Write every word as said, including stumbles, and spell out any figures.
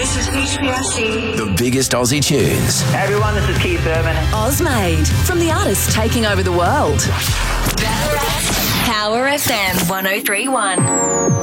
This is H P R C. The biggest Aussie tunes. Hey everyone, this is Keith Urban. Ozmade, from the artists taking over the world. Power F M one oh three one.